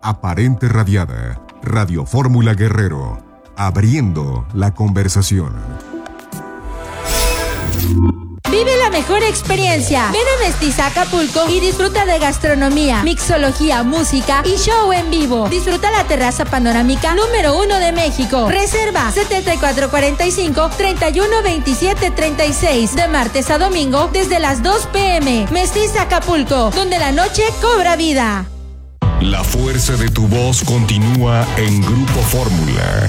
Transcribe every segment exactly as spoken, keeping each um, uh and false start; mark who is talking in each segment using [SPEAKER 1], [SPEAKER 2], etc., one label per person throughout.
[SPEAKER 1] Aparente Radiada. Radio Fórmula Guerrero. Abriendo la conversación.
[SPEAKER 2] Vive la mejor experiencia. Ven a Mestiza Acapulco y disfruta de gastronomía, mixología, música y show en vivo. Disfruta la terraza panorámica número uno de México. Reserva setenta y cuatro cuarenta y cinco, treinta y uno veintisiete treinta y seis. De martes a domingo desde las dos pm. Mestiza Acapulco, donde la noche cobra vida.
[SPEAKER 1] La fuerza de tu voz continúa en Grupo Fórmula.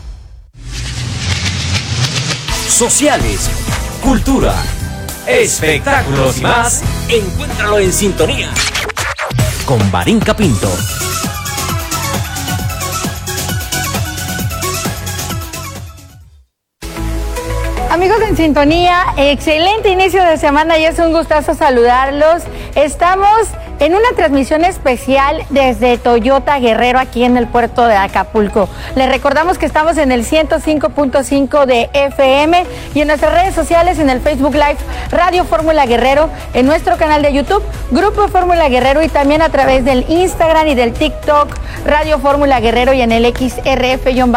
[SPEAKER 3] Sociales, cultura, espectáculos y más, encuéntralo en Sintonía con Varinka Pinto.
[SPEAKER 4] Amigos en Sintonía, excelente inicio de semana y es un gustazo saludarlos. Estamos en una transmisión especial desde Toyota Guerrero aquí en el puerto de Acapulco. Les recordamos que estamos en el ciento cinco punto cinco de F M y en nuestras redes sociales, en el Facebook Live Radio Fórmula Guerrero, en nuestro canal de YouTube Grupo Fórmula Guerrero y también a través del Instagram y del TikTok Radio Fórmula Guerrero y en el X R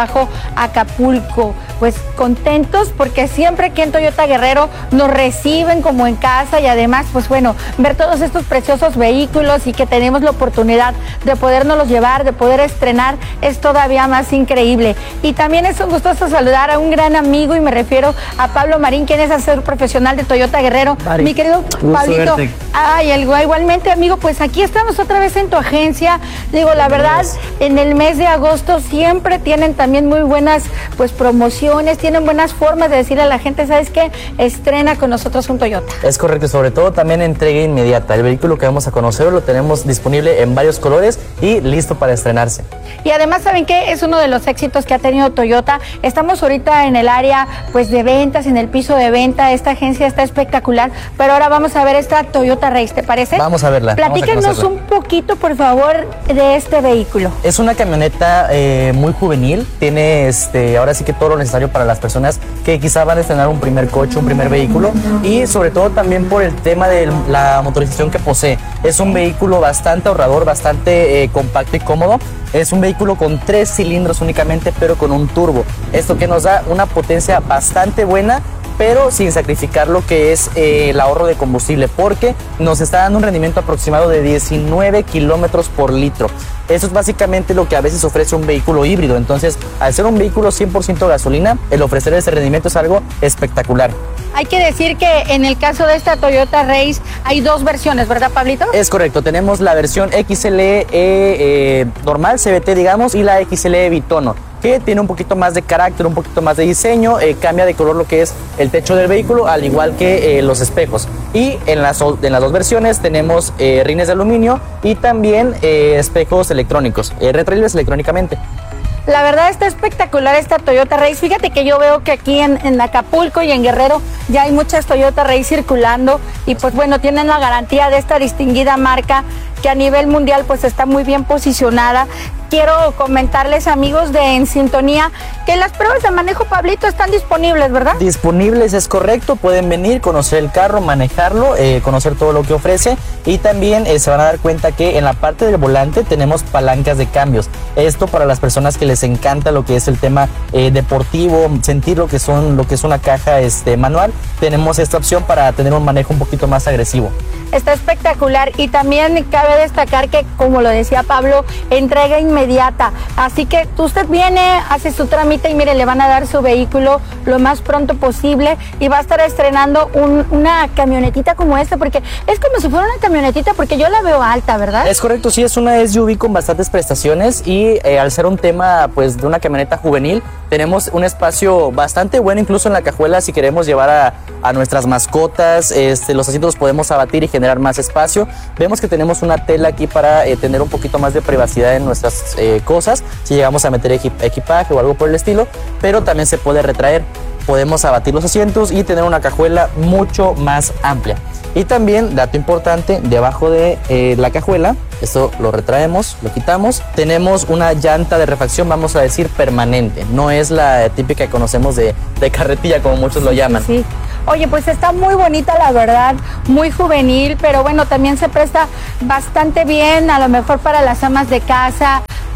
[SPEAKER 4] F-Acapulco. Pues contentos porque siempre que en Toyota Guerrero nos reciben como en casa y además, pues bueno, ver todos estos preciosos vehículos y que tenemos la oportunidad de podernos llevar, de poder estrenar, es todavía más increíble. Y también es un gustoso saludar a un gran amigo y me refiero a Pablo Marín, quien es asesor profesional de Toyota Guerrero. Mari, mi querido Pablito. Verte. Ay, el, igualmente, amigo, pues aquí estamos otra vez en tu agencia. Digo, la verdad, en el mes de agosto siempre tienen también muy buenas, pues, promociones. Tienen buenas formas de decirle a la gente, ¿sabes qué? Estrena con nosotros un Toyota.
[SPEAKER 5] Es correcto, sobre todo también entrega inmediata. El vehículo que vamos a conocer lo tenemos disponible en varios colores y listo para estrenarse.
[SPEAKER 4] Y además, ¿saben qué? Es uno de los éxitos que ha tenido Toyota. Estamos ahorita en el área, pues, de ventas, en el piso de venta. Esta agencia está espectacular, pero ahora vamos a ver esta Toyota Race, ¿te parece?
[SPEAKER 5] Vamos a verla.
[SPEAKER 4] Platíquenos un poquito, por favor, de este vehículo.
[SPEAKER 5] Es una camioneta eh, muy juvenil. Tiene, este, ahora sí que todo lo necesario para las personas que quizá van a estrenar un primer coche, un primer vehículo y sobre todo también por el tema de la motorización que posee. Es un vehículo bastante ahorrador, bastante eh, compacto y cómodo. Es un vehículo con tres cilindros únicamente, pero con un turbo. Esto que nos da una potencia bastante buena, pero sin sacrificar lo que es eh, el ahorro de combustible, porque nos está dando un rendimiento aproximado de diecinueve kilómetros por litro. Eso es básicamente lo que a veces ofrece un vehículo híbrido. Entonces, al ser un vehículo cien por ciento gasolina, el ofrecer ese rendimiento es algo espectacular.
[SPEAKER 4] Hay que decir que en el caso de esta Toyota Race hay dos versiones, ¿verdad, Pablito?
[SPEAKER 5] Es correcto, tenemos la versión X L E eh, normal, C V T digamos, y la X L E Bitono, que tiene un poquito más de carácter, un poquito más de diseño, eh, cambia de color lo que es el techo del vehículo, al igual que eh, los espejos. Y en las, en las dos versiones tenemos eh, rines de aluminio y también eh, espejos electrónicos, eh, retroiles electrónicamente.
[SPEAKER 4] La verdad está espectacular esta Toyota Race. Fíjate que yo veo que aquí en, en Acapulco y en Guerrero ya hay muchas Toyota Race circulando y pues bueno, tienen la garantía de esta distinguida marca que a nivel mundial pues está muy bien posicionada. Quiero comentarles, amigos de En Sintonía, que las pruebas de manejo, Pablito, están disponibles, ¿verdad?
[SPEAKER 5] Disponibles, es correcto. Pueden venir, conocer el carro, manejarlo, eh, conocer todo lo que ofrece y también eh, se van a dar cuenta que en la parte del volante tenemos palancas de cambios. Esto para las personas que les encanta lo que es el tema eh, deportivo, sentir lo que son, lo que es una caja este, manual. Tenemos esta opción para tener un manejo un poquito más agresivo.
[SPEAKER 4] Está espectacular y también cabe destacar que, como lo decía Pablo, entrega inmediata. Así que usted viene, hace su trámite y mire, le van a dar su vehículo lo más pronto posible y va a estar estrenando un, una camionetita como esta, porque es como si fuera una camionetita, porque yo la veo alta, ¿verdad?
[SPEAKER 5] Es correcto, sí, es una S U V con bastantes prestaciones y eh, al ser un tema pues de una camioneta juvenil, tenemos un espacio bastante bueno, incluso en la cajuela si queremos llevar a, a nuestras mascotas, este, los asientos los podemos abatir y generar más espacio. Vemos que tenemos una tela aquí para eh, tener un poquito más de privacidad en nuestras eh, cosas, si llegamos a meter equip equipaje o algo por el estilo, pero también se puede retraer. Podemos abatir los asientos y tener una cajuela mucho más amplia. Y también, dato importante, debajo de eh, la cajuela, esto lo retraemos, lo quitamos, tenemos una llanta de refacción, vamos a decir permanente, no es la típica que conocemos de, de carretilla como muchos lo llaman.
[SPEAKER 4] Sí. Oye, pues está muy bonita, la verdad, muy juvenil, pero bueno, también se presta bastante bien, a lo mejor para las amas de casa,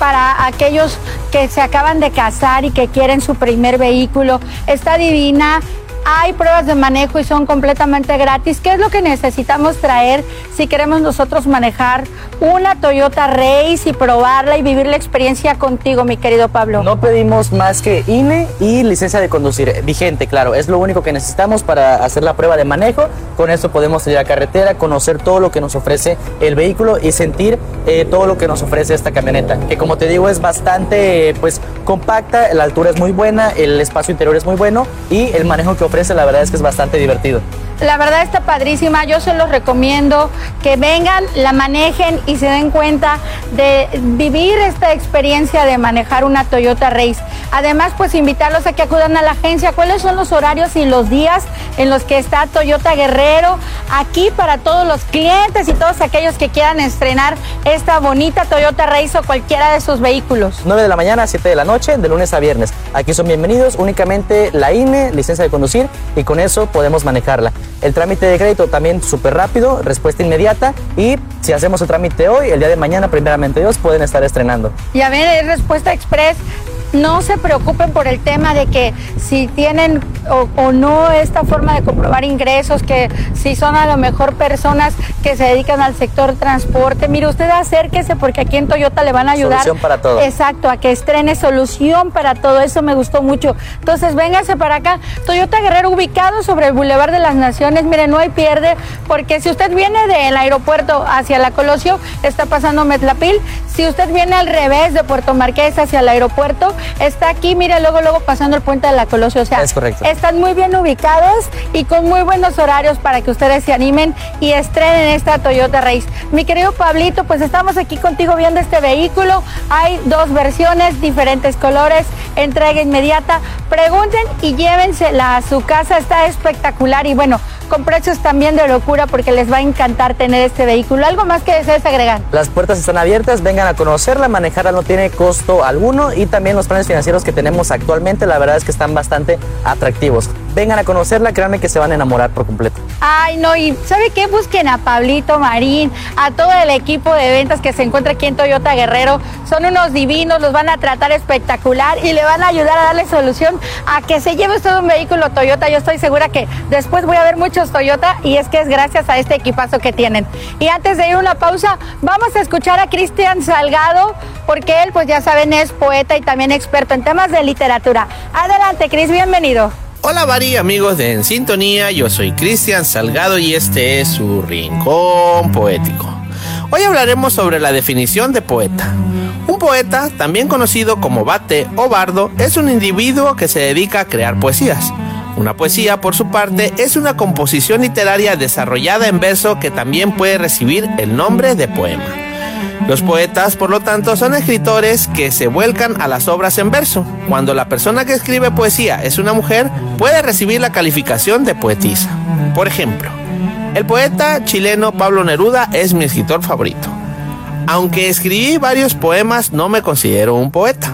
[SPEAKER 4] para aquellos que se acaban de casar y que quieren su primer vehículo. Está divina. Hay pruebas de manejo y son completamente gratis. ¿Qué es lo que necesitamos traer si queremos nosotros manejar una Toyota Race y probarla y vivir la experiencia contigo, mi querido Pablo?
[SPEAKER 5] No pedimos más que I N E y licencia de conducir vigente, claro. Es lo único que necesitamos para hacer la prueba de manejo. Con eso podemos salir a carretera, conocer todo lo que nos ofrece el vehículo y sentir eh, todo lo que nos ofrece esta camioneta, que como te digo es bastante pues compacta, la altura es muy buena, el espacio interior es muy bueno y el manejo que ofrece la verdad es que es bastante divertido.
[SPEAKER 4] La verdad está padrísima, yo se los recomiendo que vengan, la manejen y se den cuenta de vivir esta experiencia de manejar una Toyota Race. Además, pues invitarlos a que acudan a la agencia. ¿Cuáles son los horarios y los días en los que está Toyota Guerrero aquí para todos los clientes y todos aquellos que quieran estrenar esta bonita Toyota Race o cualquiera de sus vehículos?
[SPEAKER 5] nueve de la mañana a siete de la noche, de lunes a viernes. Aquí son bienvenidos, únicamente la I N E, licencia de conducir, y con eso podemos manejarla. El trámite de crédito también súper rápido, respuesta inmediata, y si hacemos el trámite hoy, el día de mañana, primeramente Dios, pueden estar estrenando.
[SPEAKER 4] Ya ven, es respuesta express. No se preocupen por el tema de que si tienen o, o no esta forma de comprobar ingresos, que si son a lo mejor personas que se dedican al sector transporte. Mire, usted acérquese porque aquí en Toyota le van a ayudar.
[SPEAKER 5] Solución para todo.
[SPEAKER 4] Exacto, a que estrene solución para todo. Eso me gustó mucho. Entonces, véngase para acá. Toyota Guerrero, ubicado sobre el Boulevard de las Naciones. Mire, no hay pierde, porque si usted viene del aeropuerto hacia la Colosio, está pasando Metlapil. Si usted viene al revés de Puerto Marqués hacia el aeropuerto, está aquí, mire, luego, luego pasando el puente de la Colosio. O sea,
[SPEAKER 5] es correcto.
[SPEAKER 4] Están muy bien ubicados y con muy buenos horarios para que ustedes se animen y estrenen esta Toyota Race. Mi querido Pablito, pues estamos aquí contigo viendo este vehículo. Hay dos versiones, diferentes colores, entrega inmediata. Pregunten y llévensela a su casa, está espectacular y bueno, con precios también de locura porque les va a encantar tener este vehículo. ¿Algo más que desees agregar?
[SPEAKER 5] Las puertas están abiertas, vengan a conocerla, manejarla no tiene costo alguno y también los planes financieros que tenemos actualmente, la verdad es que están bastante atractivos. Vengan a conocerla, créanme que se van a enamorar por completo.
[SPEAKER 4] Ay, no, y ¿sabe qué? Busquen a Pablito Marín, a todo el equipo de ventas que se encuentra aquí en Toyota Guerrero. Son unos divinos, los van a tratar espectacular y le van a ayudar a darle solución a que se lleve usted un vehículo Toyota. Yo estoy segura que después voy a ver muchos Toyota y es que es gracias a este equipazo que tienen. Y antes de ir a una pausa, vamos a escuchar a Cristian Salgado, porque él, pues ya saben, es poeta y también experto en temas de literatura. Adelante, Cris, bienvenido.
[SPEAKER 6] Hola Bari, amigos de En Sintonía, yo soy Cristian Salgado y este es su Rincón Poético. Hoy hablaremos sobre la definición de poeta. Un poeta, también conocido como vate o bardo, es un individuo que se dedica a crear poesías. Una poesía, por su parte, es una composición literaria desarrollada en verso que también puede recibir el nombre de poema. Los poetas, por lo tanto, son escritores que se vuelcan a las obras en verso. Cuando la persona que escribe poesía es una mujer, puede recibir la calificación de poetisa. Por ejemplo, el poeta chileno Pablo Neruda es mi escritor favorito. Aunque escribí varios poemas, no me considero un poeta.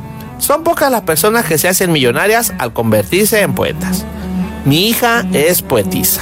[SPEAKER 6] Son pocas las personas que se hacen millonarias al convertirse en poetas. Mi hija es poetisa.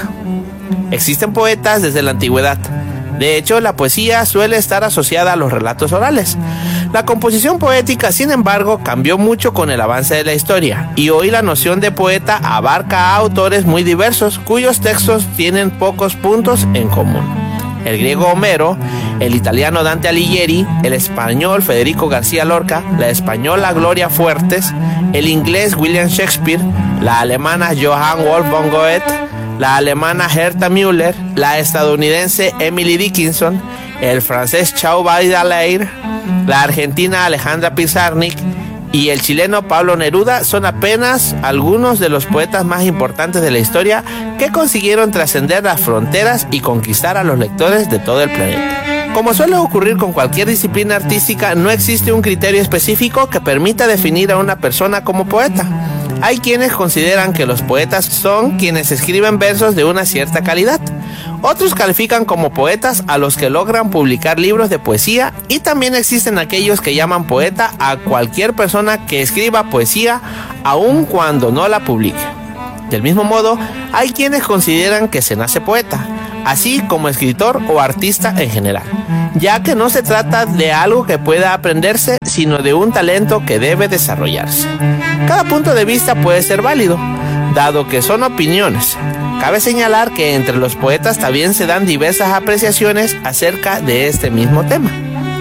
[SPEAKER 6] Existen poetas desde la antigüedad. De hecho, la poesía suele estar asociada a los relatos orales. La composición poética, sin embargo, cambió mucho con el avance de la historia, y hoy la noción de poeta abarca a autores muy diversos cuyos textos tienen pocos puntos en común. El griego Homero, el italiano Dante Alighieri, el español Federico García Lorca, la española Gloria Fuertes, el inglés William Shakespeare, la alemana Johann Wolfgang Goethe, la alemana Herta Müller, la estadounidense Emily Dickinson, el francés Charles Baudelaire, la argentina Alejandra Pizarnik y el chileno Pablo Neruda son apenas algunos de los poetas más importantes de la historia que consiguieron trascender las fronteras y conquistar a los lectores de todo el planeta. Como suele ocurrir con cualquier disciplina artística, no existe un criterio específico que permita definir a una persona como poeta. Hay quienes consideran que los poetas son quienes escriben versos de una cierta calidad. Otros califican como poetas a los que logran publicar libros de poesía y también existen aquellos que llaman poeta a cualquier persona que escriba poesía aun cuando no la publique. Del mismo modo, hay quienes consideran que se nace poeta. así como escritor o artista en general, ya que no se trata de algo que pueda aprenderse, sino de un talento que debe desarrollarse. Cada punto de vista puede ser válido, dado que son opiniones. Cabe señalar que entre los poetas también se dan diversas apreciaciones acerca de este mismo tema.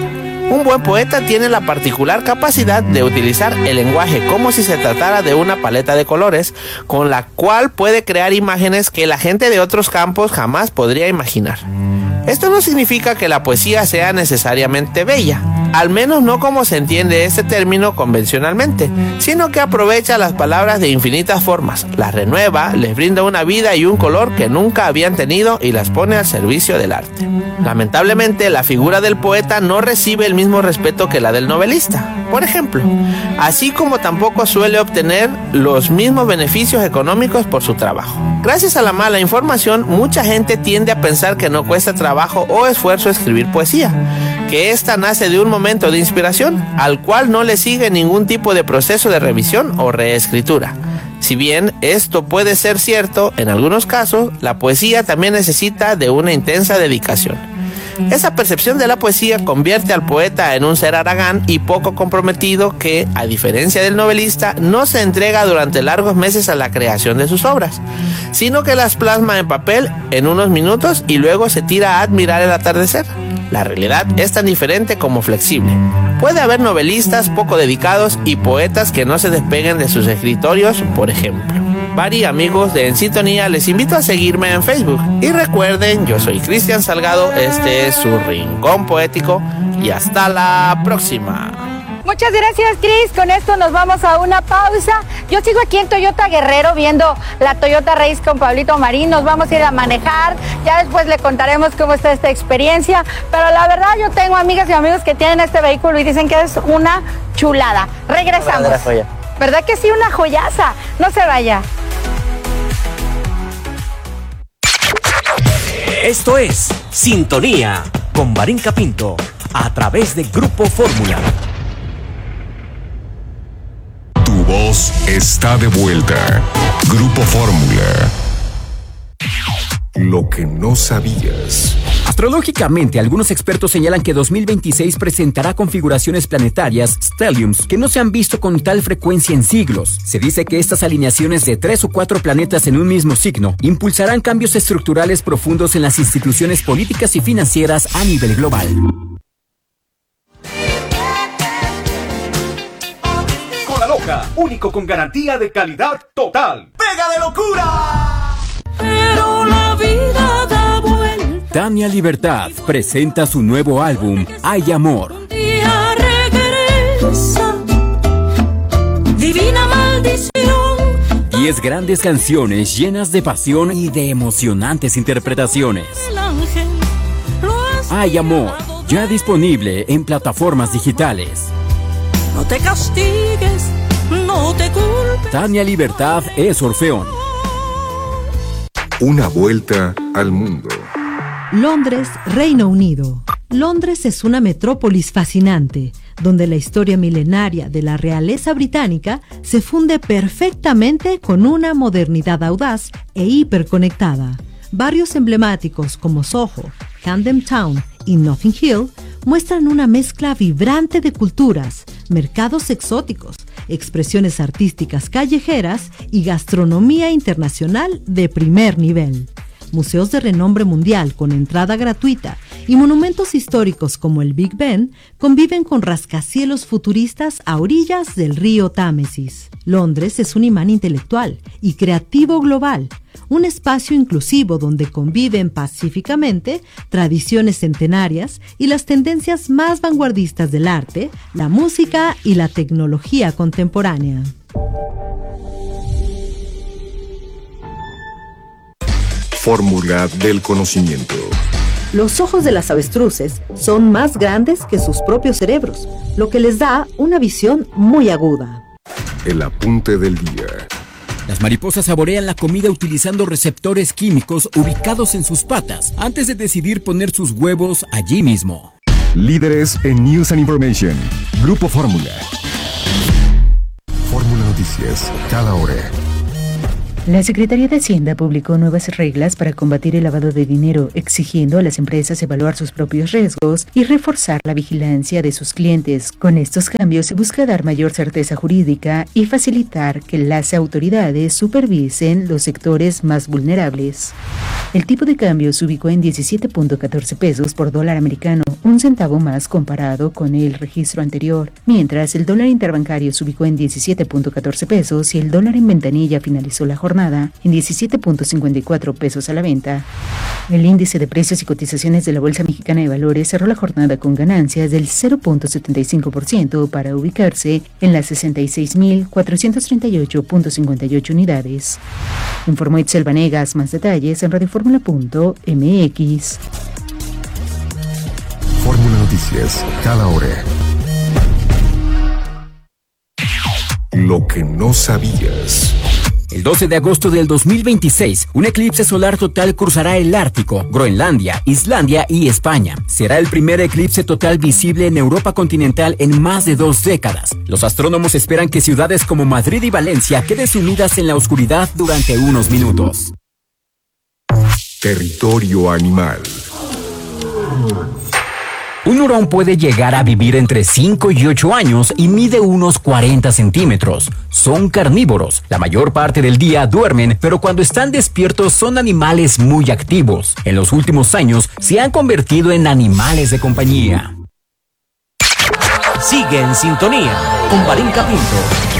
[SPEAKER 6] Un buen poeta tiene la particular capacidad de utilizar el lenguaje como si se tratara de una paleta de colores, con la cual puede crear imágenes que la gente de otros campos jamás podría imaginar. Esto no significa que la poesía sea necesariamente bella, al menos no como se entiende este término convencionalmente, sino que aprovecha las palabras de infinitas formas, las renueva, les brinda una vida y un color que nunca habían tenido y las pone al servicio del arte. Lamentablemente, la figura del poeta no recibe el mismo respeto que la del novelista, por ejemplo, así como tampoco suele obtener los mismos beneficios económicos por su trabajo. Gracias a la mala información, mucha gente tiende a pensar que no cuesta trabajo o esfuerzo escribir poesía, que ésta nace de un momento de inspiración, al cual no le sigue ningún tipo de proceso de revisión o reescritura. Si bien esto puede ser cierto, en algunos casos, la poesía también necesita de una intensa dedicación. Esa percepción de la poesía convierte al poeta en un ser haragán y poco comprometido que, a diferencia del novelista, no se entrega durante largos meses a la creación de sus obras, sino que las plasma en papel en unos minutos y luego se tira a admirar el atardecer. La realidad es tan diferente como flexible. Puede haber novelistas poco dedicados y poetas que no se despeguen de sus escritorios, por ejemplo. Vari, amigos de En Sintonía, les invito a seguirme en Facebook. Y recuerden, yo soy Cristian Salgado, este es su Rincón Poético y hasta la próxima.
[SPEAKER 4] Muchas gracias, Cris. Con esto nos vamos a una pausa. Yo sigo aquí en Toyota Guerrero viendo la Toyota Race con Pablito Marín. Nos vamos a ir a manejar. Ya después le contaremos cómo está esta experiencia. Pero la verdad, yo tengo amigas y amigos que tienen este vehículo y dicen que es una chulada. Regresamos. ¿Verdad que sí? Una joyaza. No se vaya.
[SPEAKER 3] Esto es Sintonía con Barinca Pinto a través de Grupo Fórmula.
[SPEAKER 1] Tu voz está de vuelta. Grupo Fórmula. Lo que no sabías.
[SPEAKER 7] Astrológicamente, algunos expertos señalan que dos mil veintiséis presentará configuraciones planetarias, stelliums, que no se han visto con tal frecuencia en siglos. Se dice que estas alineaciones de tres o cuatro planetas en un mismo signo impulsarán cambios estructurales profundos en las instituciones políticas y financieras a nivel global.
[SPEAKER 8] Cola Loca, único con garantía de calidad total. ¡Pega de locura!
[SPEAKER 9] Pero la vida da vuelta.
[SPEAKER 7] Tania Libertad presenta su nuevo álbum, Hay Amor.
[SPEAKER 9] Un día regresa, divina maldición.
[SPEAKER 7] Diez grandes canciones llenas de pasión y de emocionantes interpretaciones.
[SPEAKER 9] El ángel lo has
[SPEAKER 7] Hay Amor, ya disponible en plataformas digitales.
[SPEAKER 9] No te castigues, no te culpes.
[SPEAKER 7] Tania Libertad es Orfeón.
[SPEAKER 1] Una vuelta al mundo.
[SPEAKER 10] Londres, Reino Unido. Londres es una metrópolis fascinante, donde la historia milenaria de la realeza británica se funde perfectamente con una modernidad audaz e hiperconectada. Barrios emblemáticos como Soho, Camden Town y Notting Hill muestran una mezcla vibrante de culturas, mercados exóticos, expresiones artísticas callejeras y gastronomía internacional de primer nivel. Museos de renombre mundial con entrada gratuita y monumentos históricos como el Big Ben conviven con rascacielos futuristas a orillas del río Támesis. Londres es un imán intelectual y creativo global, un espacio inclusivo donde conviven pacíficamente tradiciones centenarias y las tendencias más vanguardistas del arte, la música y la tecnología contemporánea.
[SPEAKER 1] Fórmula del conocimiento.
[SPEAKER 10] Los ojos de las avestruces son más grandes que sus propios cerebros, lo que les da una visión muy aguda.
[SPEAKER 1] El apunte del día.
[SPEAKER 7] Las mariposas saborean la comida utilizando receptores químicos ubicados en sus patas antes de decidir poner sus huevos allí mismo.
[SPEAKER 1] Líderes en News and Information. Grupo Fórmula. Fórmula Noticias. Cada hora.
[SPEAKER 11] La Secretaría de Hacienda publicó nuevas reglas para combatir el lavado de dinero, exigiendo a las empresas evaluar sus propios riesgos y reforzar la vigilancia de sus clientes. Con estos cambios se busca dar mayor certeza jurídica y facilitar que las autoridades supervisen los sectores más vulnerables. El tipo de cambio se ubicó en diecisiete punto catorce pesos por dólar americano, un centavo más comparado con el registro anterior, mientras el dólar interbancario se ubicó en diecisiete punto catorce pesos y el dólar en ventanilla finalizó la jornada en diecisiete punto cincuenta y cuatro pesos a la venta. El índice de precios y cotizaciones de la Bolsa Mexicana de Valores cerró la jornada con ganancias del cero punto setenta y cinco por ciento para ubicarse en las sesenta y seis mil cuatrocientos treinta y ocho punto cincuenta y ocho unidades. Informó Itzel Vanegas. Más detalles en radioformula punto m x.
[SPEAKER 1] Fórmula Noticias, cada hora. Lo que no sabías.
[SPEAKER 7] El doce de agosto del dos mil veintiséis, un eclipse solar total cruzará el Ártico, Groenlandia, Islandia y España. Será el primer eclipse total visible en Europa continental en más de dos décadas. Los astrónomos esperan que ciudades como Madrid y Valencia queden sumidas en la oscuridad durante unos minutos.
[SPEAKER 1] Territorio animal.
[SPEAKER 7] Un hurón puede llegar a vivir entre cinco y ocho años y mide unos cuarenta centímetros. Son carnívoros. La mayor parte del día duermen, pero cuando están despiertos son animales muy activos. En los últimos años se han convertido en animales de compañía.
[SPEAKER 3] Sigue en sintonía con Varinka Pinto.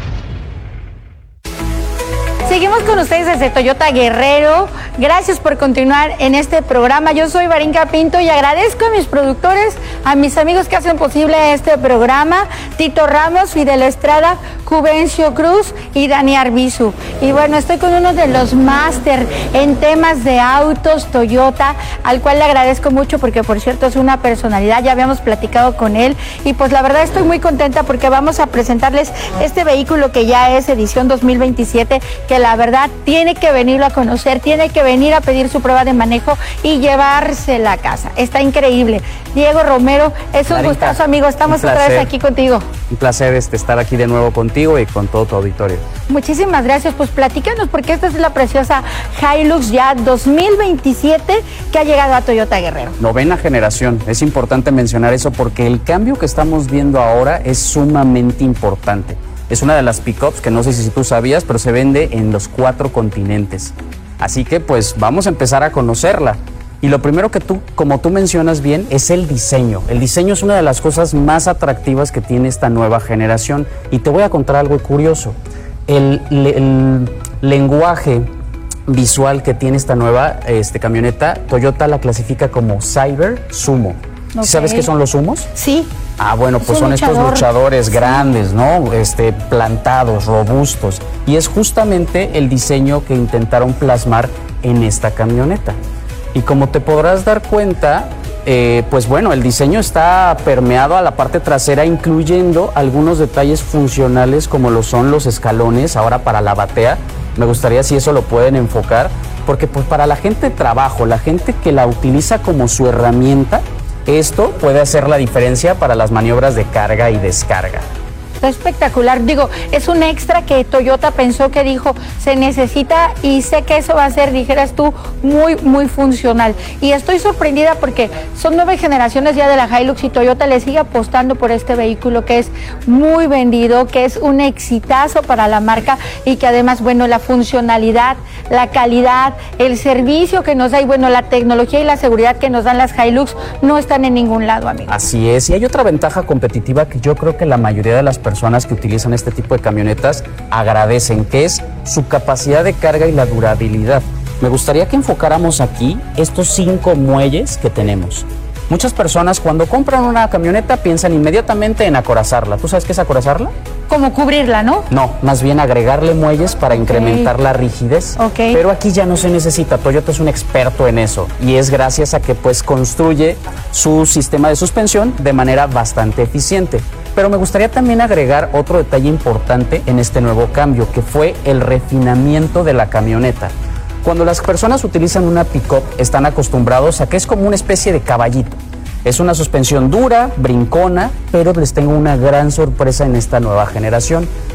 [SPEAKER 4] Seguimos con ustedes desde Toyota Guerrero. Gracias por continuar en este programa. Yo soy Varinka Pinto y agradezco a mis productores, a mis amigos que hacen posible este programa, Tito Ramos, Fidel Estrada, Juvencio Cruz y Dani Arbizu. Y bueno, estoy con uno de los máster en temas de autos Toyota, al cual le agradezco mucho porque, por cierto, es una personalidad. Ya habíamos platicado con él y pues la verdad estoy muy contenta porque vamos a presentarles este vehículo que ya es edición dos mil veintisiete, que la verdad tiene que venirlo a conocer, tiene que venir a pedir su prueba de manejo y llevársela a casa. Está increíble. Diego Romero, es un Varinka, gustazo, amigo. Estamos otra vez aquí contigo.
[SPEAKER 12] Un placer este, estar aquí de nuevo contigo y con todo tu auditorio.
[SPEAKER 4] Muchísimas gracias. Pues platícanos, porque esta es la preciosa Hilux ya dos mil veintisiete que ha llegado a Toyota Guerrero.
[SPEAKER 12] Novena generación. Es importante mencionar eso porque el cambio que estamos viendo ahora es sumamente importante. Es una de las pickups que no sé si tú sabías, pero se vende en los cuatro continentes. Así que pues vamos a empezar a conocerla. Y lo primero que tú, como tú mencionas bien, es el diseño. El diseño es una de las cosas más atractivas que tiene esta nueva generación. Y te voy a contar algo curioso. El, el, el lenguaje visual que tiene esta nueva este, camioneta, Toyota la clasifica como Cyber Sumo. Okay. ¿Sabes qué son los sumos?
[SPEAKER 4] Sí.
[SPEAKER 12] Ah, bueno, pues son luchador. estos luchadores grandes, ¿no? Este, plantados, robustos. Y es justamente el diseño que intentaron plasmar en esta camioneta. Y como te podrás dar cuenta, eh, pues bueno, el diseño está permeado a la parte trasera, incluyendo algunos detalles funcionales como lo son los escalones, ahora para la batea. Me gustaría si eso lo pueden enfocar, porque pues para la gente de trabajo, la gente que la utiliza como su herramienta, esto puede hacer la diferencia para las maniobras de carga y descarga.
[SPEAKER 4] Está espectacular. Digo, es un extra que Toyota pensó, que dijo, se necesita, y sé que eso va a ser, dijeras tú, muy, muy funcional. Y estoy sorprendida porque son nueve generaciones ya de la Hilux y Toyota le sigue apostando por este vehículo que es muy vendido, que es un exitazo para la marca y que además, bueno, la funcionalidad, la calidad, el servicio que nos da y, bueno, la tecnología y la seguridad que nos dan las Hilux no están en ningún lado, amigo.
[SPEAKER 12] Así es. Y hay otra ventaja competitiva que yo creo que la mayoría de las personas personas que utilizan este tipo de camionetas agradecen, que es su capacidad de carga y la durabilidad. Me gustaría que enfocáramos aquí estos cinco muelles que tenemos. Muchas personas cuando compran una camioneta piensan inmediatamente en acorazarla. ¿Tú sabes qué es acorazarla?
[SPEAKER 4] Como cubrirla, ¿no?
[SPEAKER 12] No, más bien agregarle muelles para okay. incrementar la rigidez.
[SPEAKER 4] Okay.
[SPEAKER 12] Pero aquí ya no se necesita. Toyota es un experto en eso y es gracias a que pues construye su sistema de suspensión de manera bastante eficiente. Pero me gustaría también agregar otro detalle importante en este nuevo cambio, que fue el refinamiento de la camioneta. Cuando las personas utilizan una pick-up, están acostumbrados a que es como una especie de caballito. Es una suspensión dura, brincona, pero les tengo una gran sorpresa en esta nueva generación.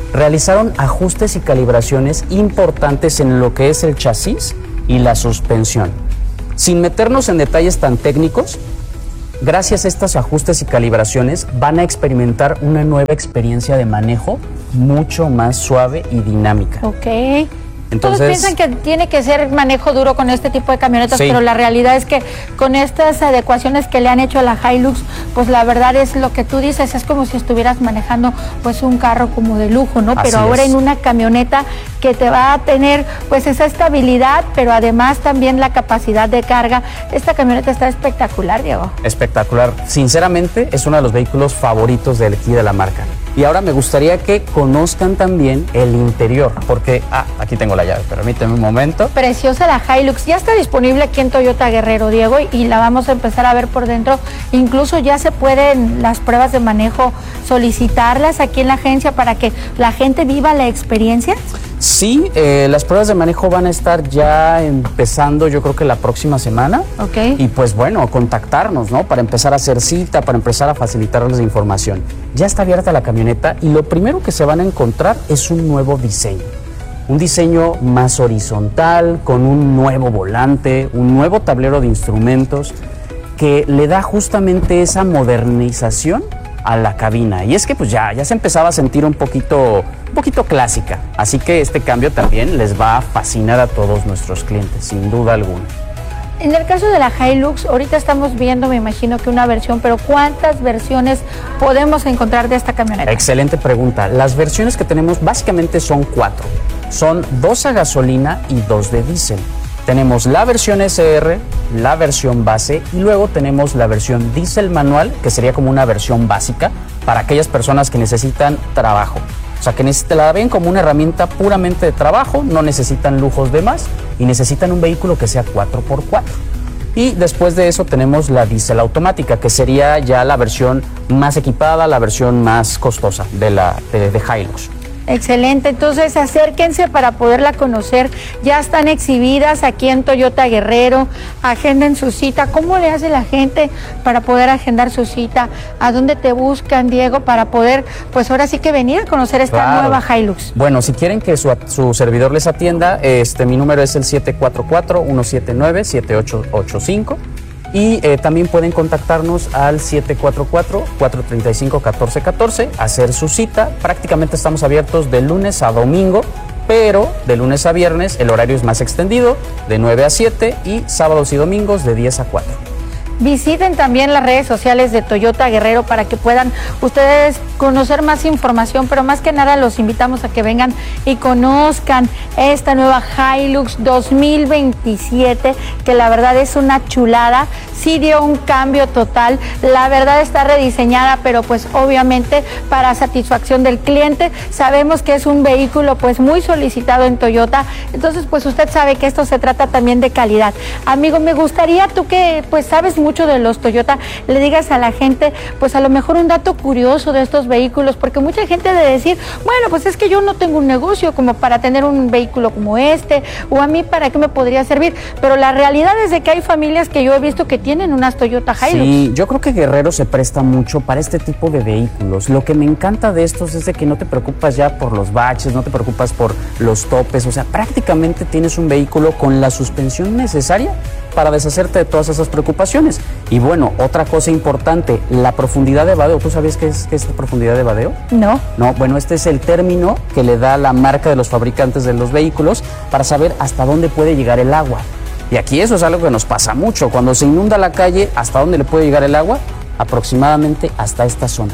[SPEAKER 12] realizaron ajustes y calibraciones importantes en lo que es el chasis y la suspensión. Sin meternos en detalles tan técnicos, gracias a estos ajustes y calibraciones van a experimentar una nueva experiencia de manejo mucho más suave y dinámica.
[SPEAKER 4] Ok.
[SPEAKER 12] Entonces,
[SPEAKER 4] todos piensan que tiene que ser manejo duro con este tipo de camionetas,
[SPEAKER 12] sí.
[SPEAKER 4] pero la realidad es que con estas adecuaciones que le han hecho a la Hilux, pues la verdad es lo que tú dices, es como si estuvieras manejando pues un carro como de lujo, ¿no?
[SPEAKER 12] Así
[SPEAKER 4] pero ahora
[SPEAKER 12] es.
[SPEAKER 4] en una camioneta que te va a tener pues esa estabilidad, pero además también la capacidad de carga. Esta camioneta está espectacular, Diego.
[SPEAKER 12] Espectacular. Sinceramente, es uno de los vehículos favoritos de aquí de la marca. Y ahora me gustaría que conozcan también el interior, porque, ah, aquí tengo la llave, permíteme un momento.
[SPEAKER 4] Preciosa la Hilux, ya está disponible aquí en Toyota Guerrero, Diego, y la vamos a empezar a ver por dentro. Incluso ya se pueden las pruebas de manejo solicitarlas aquí en la agencia para que la gente viva la experiencia.
[SPEAKER 12] Sí, eh, las pruebas de manejo van a estar ya empezando, yo creo que la próxima semana.
[SPEAKER 4] Ok.
[SPEAKER 12] Y pues bueno, contactarnos, ¿no? Para empezar a hacer cita, para empezar a facilitarles la información. Ya está abierta la camioneta y lo primero que se van a encontrar es un nuevo diseño. Un diseño más horizontal, con un nuevo volante, un nuevo tablero de instrumentos que le da justamente esa modernización a la cabina. Y es que pues ya, ya se empezaba a sentir un poquito, un poquito clásica. Así que este cambio también les va a fascinar a todos nuestros clientes, sin duda alguna.
[SPEAKER 4] En el caso de la Hilux, ahorita estamos viendo, me imagino que una versión, pero ¿cuántas versiones podemos encontrar de esta camioneta?
[SPEAKER 12] Excelente pregunta. Las versiones que tenemos básicamente son cuatro. Son dos a gasolina y dos de diésel. Tenemos la versión S R, la versión base y luego tenemos la versión diésel manual, que sería como una versión básica para aquellas personas que necesitan trabajo. O sea, que la ven como una herramienta puramente de trabajo, no necesitan lujos de más y necesitan un vehículo que sea cuatro por cuatro. Y después de eso tenemos la diésel automática, que sería ya la versión más equipada, la versión más costosa de, la, de, de Hilux.
[SPEAKER 4] Excelente, entonces acérquense para poderla conocer. Ya están exhibidas aquí en Toyota Guerrero. Agenden su cita. ¿Cómo le hace la gente para poder agendar su cita? ¿A dónde te buscan, Diego, para poder, pues ahora sí que venir a conocer esta
[SPEAKER 12] Claro.
[SPEAKER 4] nueva Hilux?
[SPEAKER 12] Bueno, si quieren que su, su servidor les atienda, este, mi número es el siete cuatro cuatro, uno siete nueve, siete ocho ocho cinco. Y eh, también pueden contactarnos al siete cuatro cuatro, cuatro tres cinco, uno cuatro uno cuatro, hacer su cita. Prácticamente estamos abiertos de lunes a domingo, pero de lunes a viernes el horario es más extendido, de nueve a siete, y sábados y domingos de diez a cuatro.
[SPEAKER 4] Visiten también las redes sociales de Toyota Guerrero para que puedan ustedes conocer más información, pero más que nada los invitamos a que vengan y conozcan esta nueva Hilux dos mil veintisiete, que la verdad es una chulada. Sí dio un cambio total, la verdad está rediseñada, pero pues obviamente para satisfacción del cliente. Sabemos que es un vehículo pues muy solicitado en Toyota, entonces pues usted sabe que esto se trata también de calidad. Amigo, me gustaría, tú que pues sabes mucho de los Toyota, le digas a la gente pues a lo mejor un dato curioso de estos vehículos, porque mucha gente de decir, bueno, pues es que yo no tengo un negocio como para tener un vehículo como este, o a mí para qué me podría servir, pero la realidad es de que hay familias que yo he visto que tienen unas Toyota Hilux.
[SPEAKER 12] Sí, yo creo que Guerrero se presta mucho para este tipo de vehículos. Lo que me encanta de estos es de que no te preocupas ya por los baches, no te preocupas por los topes, o sea, prácticamente tienes un vehículo con la suspensión necesaria para deshacerte de todas esas preocupaciones. Y bueno, otra cosa importante, la profundidad de vadeo. ¿Tú sabías qué es, qué es la profundidad de vadeo?
[SPEAKER 4] No.
[SPEAKER 12] No, bueno, este es el término que le da la marca de los fabricantes de los vehículos para saber hasta dónde puede llegar el agua. Y aquí eso es algo que nos pasa mucho. Cuando se inunda la calle, ¿hasta dónde le puede llegar el agua? Aproximadamente hasta esta zona,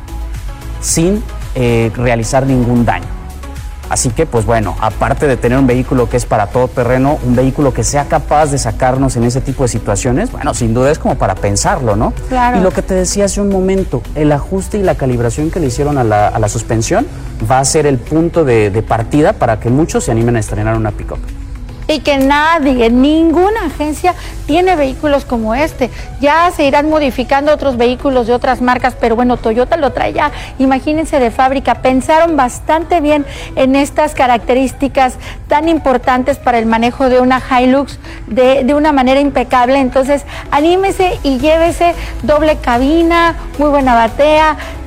[SPEAKER 12] sin eh, realizar ningún daño. Así que, pues bueno, aparte de tener un vehículo que es para todo terreno, un vehículo que sea capaz de sacarnos en ese tipo de situaciones, bueno, sin duda es como para pensarlo, ¿no?
[SPEAKER 4] Claro.
[SPEAKER 12] Y lo que te decía hace un momento, el ajuste y la calibración que le hicieron a la, a la suspensión va a ser el punto de, de partida para que muchos se animen a estrenar una pick-up.
[SPEAKER 4] Y que nadie, ninguna agencia tiene vehículos como este. Ya se irán modificando otros vehículos de otras marcas, pero bueno, Toyota lo trae ya, imagínense, de fábrica. Pensaron bastante bien en estas características tan importantes para el manejo de una Hilux de, de una manera impecable. Entonces, anímese y llévese doble cabina, muy buena batea,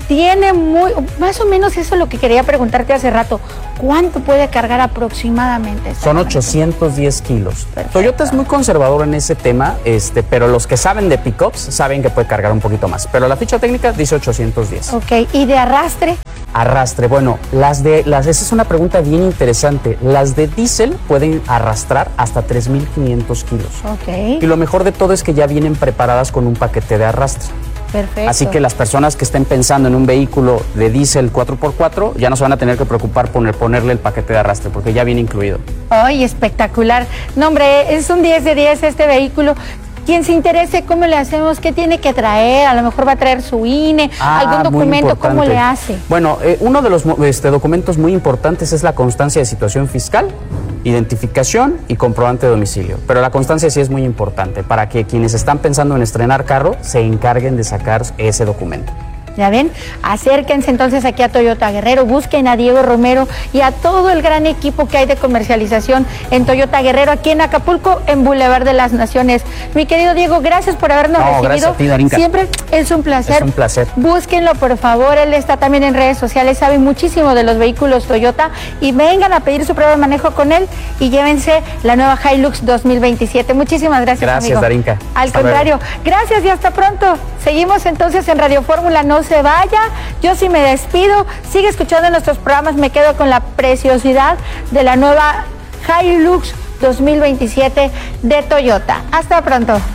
[SPEAKER 4] tiene muy, más o menos eso es lo que quería preguntarte hace rato. ¿Cuánto puede cargar aproximadamente?
[SPEAKER 12] Son ochocientos diez kilos. Perfecto. Toyota es muy conservador en ese tema, este, pero los que saben de pickups saben que puede cargar un poquito más. Pero la ficha técnica dice ochocientos diez.
[SPEAKER 4] Ok, ¿y de arrastre?
[SPEAKER 12] Arrastre, bueno, las de, las, esa es una pregunta bien interesante. Las de diésel pueden arrastrar hasta tres mil quinientos kilos.
[SPEAKER 4] Ok.
[SPEAKER 12] Y lo mejor de todo es que ya vienen preparadas con un paquete de arrastre.
[SPEAKER 4] Perfecto.
[SPEAKER 12] Así que las personas que estén pensando en un vehículo de diésel cuatro por cuatro ya no se van a tener que preocupar por ponerle el paquete de arrastre porque ya viene incluido.
[SPEAKER 4] ¡Ay, espectacular! No, hombre, es un diez de diez este vehículo. Quien se interese, ¿cómo le hacemos? ¿Qué tiene que traer? A lo mejor va a traer su I N E,
[SPEAKER 12] ah,
[SPEAKER 4] algún documento, ¿cómo le hace?
[SPEAKER 12] Bueno, eh, uno de los este, documentos muy importantes es la constancia de situación fiscal, identificación y comprobante de domicilio. Pero la constancia sí es muy importante para que quienes están pensando en estrenar carro se encarguen de sacar ese documento.
[SPEAKER 4] ¿Ya ven? Acérquense entonces aquí a Toyota Guerrero, busquen a Diego Romero y a todo el gran equipo que hay de comercialización en Toyota Guerrero, aquí en Acapulco, en Boulevard de las Naciones. Mi querido Diego, gracias por habernos
[SPEAKER 12] no,
[SPEAKER 4] recibido.
[SPEAKER 12] Gracias a ti, Darinka.
[SPEAKER 4] Siempre es un placer.
[SPEAKER 12] Es un placer.
[SPEAKER 4] Búsquenlo, por favor. Él está también en redes sociales, sabe muchísimo de los vehículos Toyota y vengan a pedir su prueba de manejo con él y llévense la nueva Hilux dos mil veintisiete. Muchísimas gracias,
[SPEAKER 12] Gracias,
[SPEAKER 4] amigo.
[SPEAKER 12] Darinka.
[SPEAKER 4] Al
[SPEAKER 12] hasta
[SPEAKER 4] contrario,
[SPEAKER 12] luego.
[SPEAKER 4] Gracias y hasta pronto. Seguimos entonces en Radio Fórmula, no se vaya. Yo sí me despido. Sigue escuchando nuestros programas. Me quedo con la preciosidad de la nueva Hilux dos mil veintisiete de Toyota. Hasta pronto.